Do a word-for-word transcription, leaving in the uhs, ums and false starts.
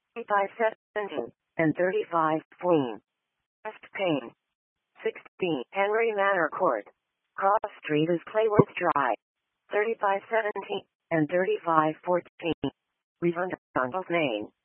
thirty-five seventeen and thirty-five fourteen. West Payne. sixteen Henry Manor Court. Cross Street is Clayworth Drive. thirty-five seventeen and thirty-five fourteen. Reverend Main.